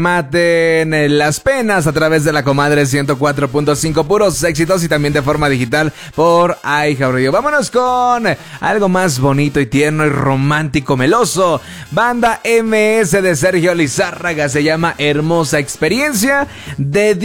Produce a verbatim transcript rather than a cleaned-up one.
Maten las penas a través de la comadre ciento cuatro punto cinco, puros éxitos, y también de forma digital por iHeartRadio. Vámonos con algo más bonito y tierno y romántico, meloso. Banda M S de Sergio Lizárraga, se llama Hermosa Experiencia. De